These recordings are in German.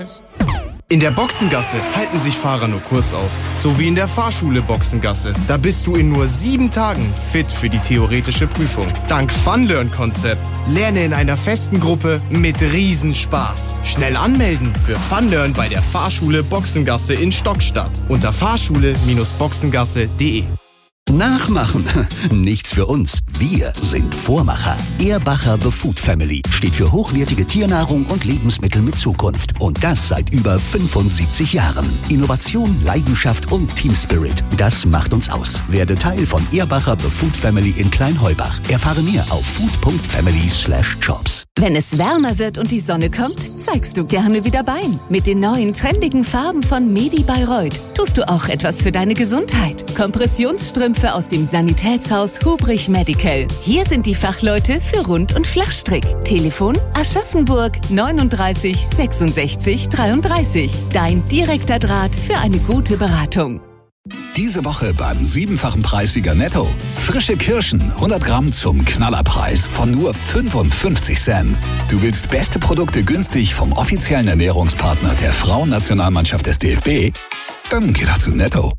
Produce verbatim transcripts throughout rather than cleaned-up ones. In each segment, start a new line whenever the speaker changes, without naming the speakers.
In der Boxengasse halten sich Fahrer nur kurz auf. So wie in der Fahrschule Boxengasse. Da bist du in nur sieben Tagen fit für die theoretische Prüfung. Dank Funlearn-Konzept. Lerne in einer festen Gruppe mit Riesenspaß. Schnell anmelden für Funlearn bei der Fahrschule Boxengasse in Stockstadt. Unter fahrschule boxengasse punkt de.
Nachmachen. Nichts für uns. Wir sind Vormacher. Ehrbacher The Food Family steht für hochwertige Tiernahrung und Lebensmittel mit Zukunft. Und das seit über fünfundsiebzig Jahren. Innovation, Leidenschaft und Team Spirit. Das macht uns aus. Werde Teil von Ehrbacher The Food Family in Kleinheubach. Erfahre mehr auf food punkt family slash jobs.
Wenn es wärmer wird und die Sonne kommt, zeigst du gerne wieder Bein. Mit den neuen trendigen Farben von Medi Bayreuth tust du auch etwas für deine Gesundheit. Kompressionsstrümpfe aus dem Sanitätshaus Hubrich Medical. Hier sind die Fachleute für Rund- und Flachstrick. Telefon Aschaffenburg neununddreißig sechsundsechzig dreiunddreißig. Dein direkter Draht für eine gute Beratung.
Diese Woche beim siebenfachen Preissieger Netto. Frische Kirschen, hundert Gramm zum Knallerpreis von nur fünfundfünfzig Cent. Du willst beste Produkte günstig vom offiziellen Ernährungspartner der Frauennationalmannschaft des D F B? Dann geh doch zu Netto.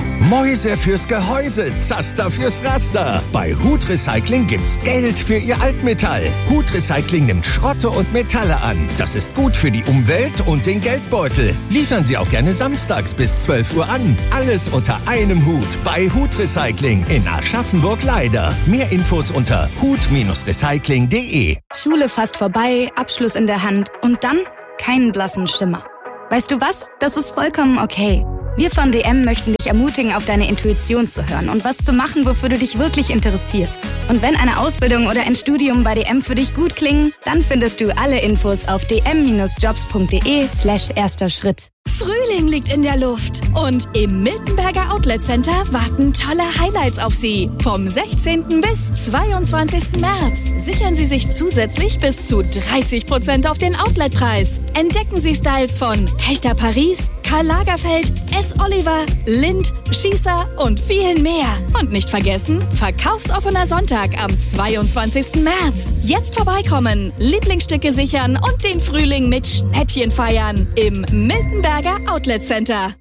Mäuse fürs Gehäuse, Zaster fürs Raster. Bei Hut Recycling gibt's Geld für Ihr Altmetall. Hut Recycling nimmt Schrotte und Metalle an. Das ist gut für die Umwelt und den Geldbeutel. Liefern Sie auch gerne samstags bis zwölf Uhr an. Alles unter einem Hut bei Hut Recycling in Aschaffenburg-Leider. Mehr Infos unter hut recycling punkt de.
Schule fast vorbei, Abschluss in der Hand und dann keinen blassen Schimmer. Weißt du was? Das ist vollkommen okay. Wir von D M möchten dich ermutigen, auf deine Intuition zu hören und was zu machen, wofür du dich wirklich interessierst. Und wenn eine Ausbildung oder ein Studium bei D M für dich gut klingen, dann findest du alle Infos auf d m jobs punkt de slash erster Schritt.
Frühling liegt in der Luft und im Miltenberger Outlet Center warten tolle Highlights auf Sie. Vom sechzehnten bis zweiundzwanzigsten März sichern Sie sich zusätzlich bis zu dreißig Prozent auf den Outletpreis. Entdecken Sie Styles von Hechter Paris, Karl Lagerfeld, S. Oliver, Lind, Schießer und vielen mehr. Und nicht vergessen, verkaufsoffener Sonntag am zweiundzwanzigsten März. Jetzt vorbeikommen, Lieblingsstücke sichern und den Frühling mit Schnäppchen feiern im Miltenberger Outlet Center.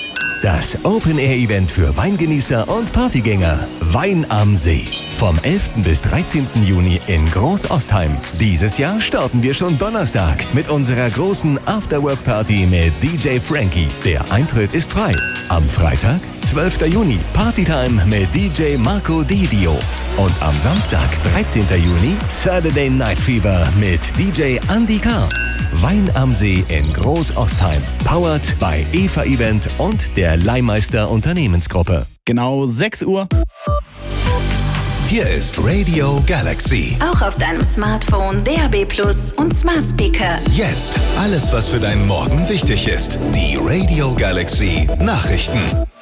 Das Open-Air-Event für Weingenießer und Partygänger. Wein am See. Vom elften bis dreizehnten Juni in Großostheim. Dieses Jahr starten wir schon Donnerstag mit unserer großen Afterwork-Party mit D J Frankie. Der Eintritt ist frei. Am Freitag, zwölften Juni, Partytime mit D J Marco Dedio. Und am Samstag, dreizehnten Juni, Saturday Night Fever mit D J Andy K. Wein am See in Großostheim. Powered by Eva Event und der Leihmeister Unternehmensgruppe.
Genau sechs Uhr.
Hier ist Radio Galaxy.
Auch auf deinem Smartphone, D A B Plus und Smart Speaker.
Jetzt alles, was für deinen Morgen wichtig ist. Die Radio Galaxy Nachrichten.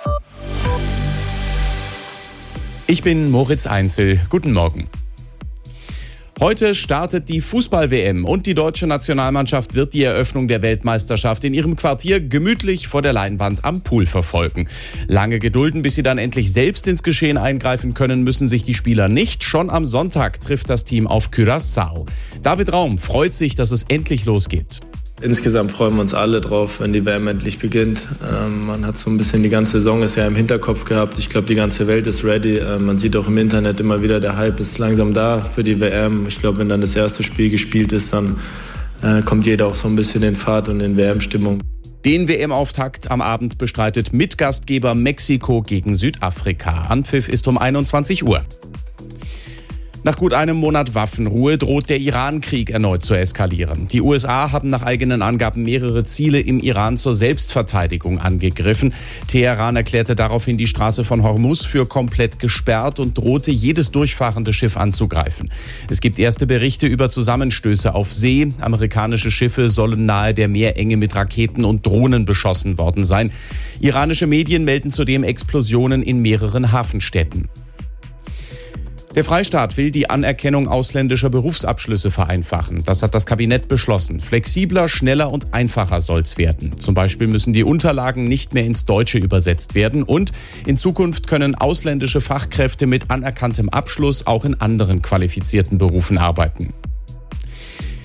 Ich bin Moritz Einzel. Guten Morgen. Heute startet die Fußball-W M und die deutsche Nationalmannschaft wird die Eröffnung der Weltmeisterschaft in ihrem Quartier gemütlich vor der Leinwand am Pool verfolgen. Lange gedulden, bis sie dann endlich selbst ins Geschehen eingreifen können, müssen sich die Spieler nicht. Schon am Sonntag trifft das Team auf Curaçao. David Raum freut sich, dass es endlich losgeht.
Insgesamt freuen wir uns alle drauf, wenn die W M endlich beginnt. Ähm, man hat so ein bisschen die ganze Saison ist ja im Hinterkopf gehabt. Ich glaube, die ganze Welt ist ready. Ähm, man sieht auch im Internet immer wieder, der Hype ist langsam da für die W M. Ich glaube, wenn dann das erste Spiel gespielt ist, dann äh, kommt jeder auch so ein bisschen in Fahrt und in W M-Stimmung.
Den W M-Auftakt am Abend bestreitet Mitgastgeber Mexiko gegen Südafrika. Anpfiff ist um einundzwanzig Uhr. Nach gut einem Monat Waffenruhe droht der Iran-Krieg erneut zu eskalieren. Die U S A haben nach eigenen Angaben mehrere Ziele im Iran zur Selbstverteidigung angegriffen. Teheran erklärte daraufhin die Straße von Hormuz für komplett gesperrt und drohte, jedes durchfahrende Schiff anzugreifen. Es gibt erste Berichte über Zusammenstöße auf See. Amerikanische Schiffe sollen nahe der Meerenge mit Raketen und Drohnen beschossen worden sein. Iranische Medien melden zudem Explosionen in mehreren Hafenstädten. Der Freistaat will die Anerkennung ausländischer Berufsabschlüsse vereinfachen. Das hat das Kabinett beschlossen. Flexibler, schneller und einfacher soll's werden. Zum Beispiel müssen die Unterlagen nicht mehr ins Deutsche übersetzt werden und in Zukunft können ausländische Fachkräfte mit anerkanntem Abschluss auch in anderen qualifizierten Berufen arbeiten.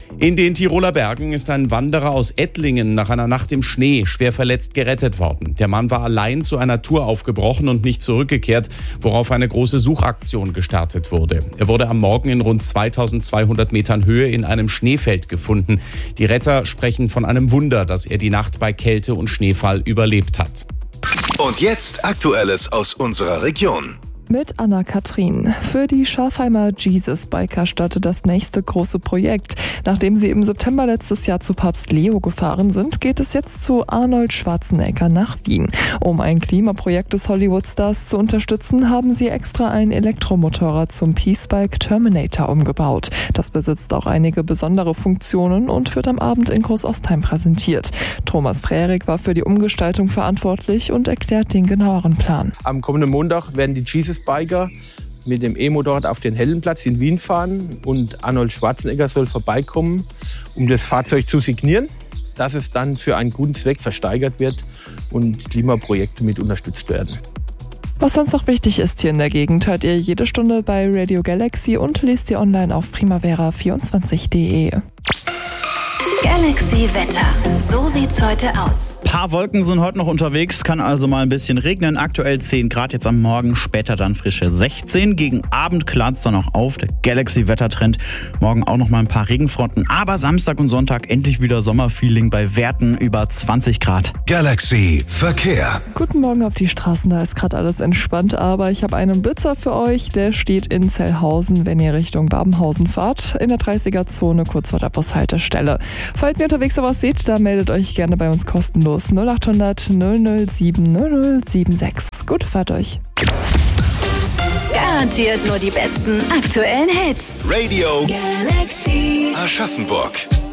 In den Tiroler Bergen ist ein Wanderer aus Ettlingen nach einer Nacht im Schnee schwer verletzt gerettet worden. Der Mann war allein zu einer Tour aufgebrochen und nicht zurückgekehrt, worauf eine große Suchaktion gestartet wurde. Er wurde am Morgen in rund zweitausendzweihundert Metern Höhe in einem Schneefeld gefunden. Die Retter sprechen von einem Wunder, dass er die Nacht bei Kälte und Schneefall überlebt hat.
Und jetzt Aktuelles aus unserer Region.
Mit Anna-Kathrin. Für die Schafheimer Jesus Biker startet das nächste große Projekt. Nachdem sie im September letztes Jahr zu Papst Leo gefahren sind, geht es jetzt zu Arnold Schwarzenegger nach Wien. Um ein Klimaprojekt des Hollywood-Stars zu unterstützen, haben sie extra ein Elektromotorrad zum Peace Bike Terminator umgebaut. Das besitzt auch einige besondere Funktionen und wird am Abend in Großostheim präsentiert. Thomas Frährig war für die Umgestaltung verantwortlich und erklärt den genaueren Plan.
Am kommenden Montag werden die Jesus Biker mit dem E-Motorrad auf den Heldenplatz in Wien fahren und Arnold Schwarzenegger soll vorbeikommen, um das Fahrzeug zu signieren, dass es dann für einen guten Zweck versteigert wird und Klimaprojekte mit unterstützt werden.
Was sonst noch wichtig ist hier in der Gegend, hört ihr jede Stunde bei Radio Galaxy und lest ihr online auf primavera vierundzwanzig punkt de.
Galaxy Wetter. So sieht's heute aus.
Ein paar Wolken sind heute noch unterwegs, kann also mal ein bisschen regnen. Aktuell zehn Grad jetzt am Morgen, später dann frische sechzehn. Gegen Abend klart es dann auch auf, der Galaxy-Wettertrend. Morgen auch noch mal ein paar Regenfronten, aber Samstag und Sonntag endlich wieder Sommerfeeling bei Werten über zwanzig Grad.
Galaxy Verkehr.
Guten Morgen auf die Straßen, da ist gerade alles entspannt, aber ich habe einen Blitzer für euch, der steht in Zellhausen, wenn ihr Richtung Babenhausen fahrt, in der dreißiger-Zone kurz vor der Bushaltestelle. Falls ihr unterwegs sowas seht, dann meldet euch gerne bei uns kostenlos null acht hundert null null sieben null null sieben sechs. Gute Fahrt euch.
Garantiert nur die besten aktuellen Hits.
Radio
Galaxy
Aschaffenburg.